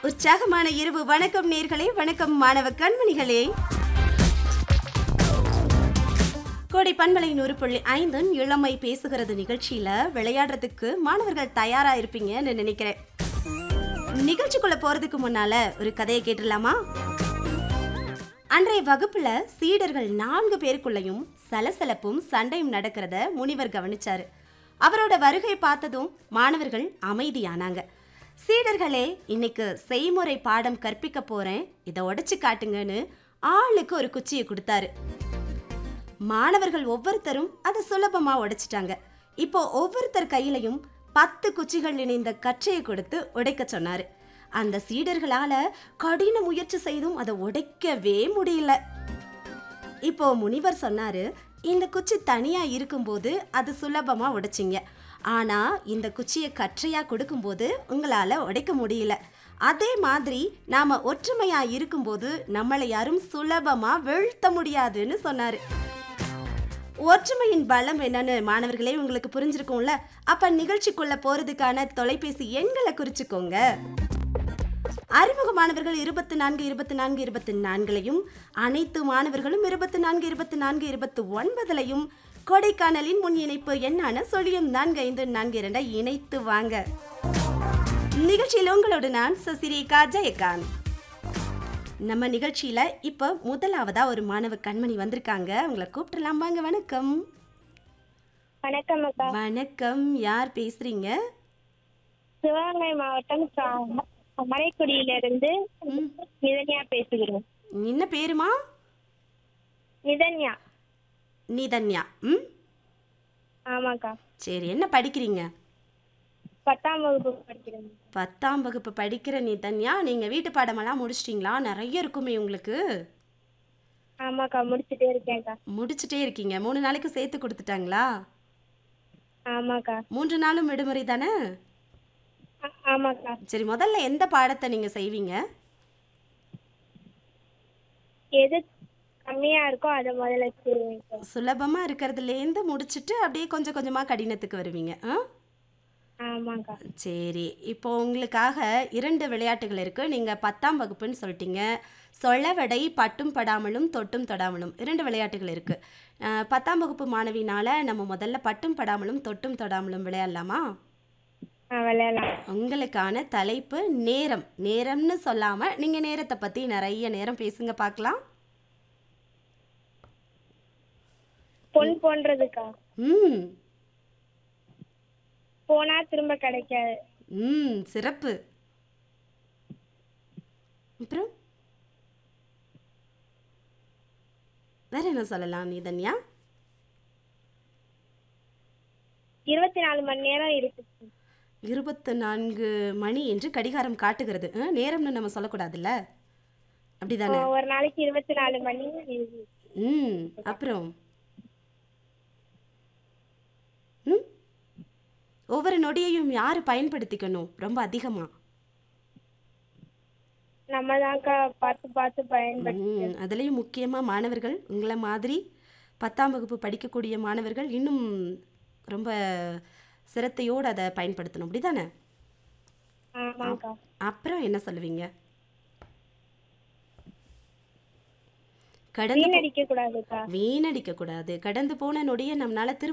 உற்சாகமான இரவு வணக்கம் நேர்களே, வணக்கம் மாணவ கண்மணிகளே. கோடை பண்பலை 100.5 இளமை பேசுகிறது நிகழ்ச்சியில விளையாடுறதுக்கு மாணவர்கள் தயாரா இருப்பீங்கன்னு நினைக்கிறேன். நிகழ்ச்சிக்குள்ள போறதுக்கு முன்னால ஒரு கதையை கேட்டுடலாமா? அன்றைய வகுப்புல சீடர்கள் 4 பேருக்குள்ளயும் சலசலப்பும் சண்டையும் நடக்கிறத முனிவர் கவனிச்சாரு. அவரோட வருகை பார்த்ததும் மாணவர்கள் அமைதியானாங்க. சீடர்களே, இன்னைக்கு செய்முறை பாடம் கற்பிக்க போறேன், இதை உடைச்சு காட்டுங்கன்னு ஆளுக்கு ஒரு குச்சியை கொடுத்தாரு. மாணவர்கள் ஒவ்வொருத்தரும் அதை சுலபமா உடைச்சிட்டாங்க. இப்போ ஒவ்வொருத்தர் கையிலையும் 10 குச்சிகள் இணைந்த கற்றையை கொடுத்து உடைக்க சொன்னாரு. அந்த சீடர்களால கடின முயற்சி செய்தும் அதை உடைக்கவே முடியல. இப்போ முனிவர் சொன்னாரு, இந்த குச்சி தனியா இருக்கும்போது அது சுலபமா உடைச்சிங்க, ஆனா இந்த குச்சியை கற்றையா கொடுக்கும்போது உங்களால உடைக்க முடியல. அதே மாதிரி நாம ஒற்றுமையா இருக்கும்போது நம்மளை யாரும் சுலபமா வீழ்த்த முடியாதுன்னு சொன்னாரு. ஒற்றுமையின் பலம் என்னன்னு மாணவர்களே உங்களுக்கு புரிஞ்சிருக்கும்ல? அப்ப நிகழ்ச்சிக்குள்ள போறதுக்கான தொலைபேசி எண்களை குறிச்சுக்கோங்க. அறிமுக மாணவர்கள் 24 24 24லையும், அனைத்து மாணவர்களும் 24 24 29லையும், கொடைக்கானலின் முன் இணைப்பு எண்ணான 04542 இணைத்து வாங்க. நிகழ்ச்சியில் உங்களோடு நான் சசிரேகா ஜெயகாந்த். நம்ம நிகழ்ச்சியில இப்ப முதலாவதா ஒரு மாணவ கண்மணி வந்திருக்காங்க. அவங்கள கூப்பிடலாம் வாங்க. வணக்கம். வணக்கம் அக்கா. வணக்கம். யார் பேசுறீங்க? சிவகங்கை மாவட்டம் மலைக்குடியிலிருந்து நிதன்யா பேசுகிறேன். என்ன பேருமா? நிதன்யா. நிதன்யா. ஆமாக்கா. சரி, என்ன படிக்கிறீங்க? 10ஆம் வகுப்பு படிக்கிறேன். 10ஆம் வகுப்பு படிக்கிற நிதன்யா, நீங்க வீட்டு பாடமெல்லாம் முடிச்சிட்டீங்களா? நிறைய இருக்குமே உங்களுக்கு. ஆமாக்கா, முடிச்சுட்டே இருக்கேன்க்கா. முடிச்சுட்டே இருக்கீங்க. 3 நாளைக்கு சேர்த்து கொடுத்துட்டாங்களா? ஆமாக்கா. 3 நாளும் விடுமுறை தானே? ஆமாக்கா. சரி, முதல்ல எந்த பாடத்தை நீங்க செய்வீங்க? எது கம்மியா இருக்கோ அதை முதல்ல செய்வேன். சுலபமா இருக்கிறதுலேருந்து முடிச்சுட்டு அப்படியே கொஞ்சம் கொஞ்சமா கடினத்துக்கு வருவீங்க. ஆமாக்கா. சரி, இப்போ உங்களுக்காக 2 விளையாட்டுகள் இருக்கு. நீங்க 10ஆம் வகுப்புன்னு சொல்லிட்டீங்க. சொலவடை, பட்டும் படாமலும் தொட்டும் தொடாமலும் 2 விளையாட்டுகள் இருக்கு. 10ஆம் வகுப்பு மாணவினால நம்ம முதல்ல பட்டும் படாமலும் தொட்டும் தொடாமலும் விளையாடலாமா? விளையாடலாம். உங்களுக்கான தலைப்பு நேரம். நேரம்னு சொல்லாம நீங்க நேரத்தை பத்தி நிறைய நேரம் பேசுங்க பார்க்கலாம். பொன் போன்றதுக்கா. ம் போனா திரும்ப கிடைக்காது. சிறப்பு. அப்புறம் வேற என்ன சொல்லலாம் நிதன்யா? 24 மணி நேரம் இருக்கு. 24 மணி என்று கடிகாரம் காட்டுகிறது. நேரம்னு நம்ம சொல்லக்கூடாதுல்ல, அப்படிதானே? ஒரு நாளைக்கு 24 மணி. அப்புறம் ஒவ்வொரு நொடியையும் யாரு பயன்படுத்திக்கணும் ரொம்ப அதிகமா? நம்ம தான்க்கா பார்த்து பார்த்து பயன்படுத்தி. அதுலேயும் முக்கியமா மாணவர்கள் உங்களை மாதிரி 10ஆம் வகுப்பு படிக்கக்கூடிய மாணவர்கள் இன்னும் ரொம்ப சிரத்தையோடு அதை பயன்படுத்தணும், அப்படிதானே? அப்புறம் என்ன சொல்லுவீங்க? வீணடிக்க கூடாது. வீணடிக்க கூடாது. கடந்து போன நொடியை நம்மளால திரும்ப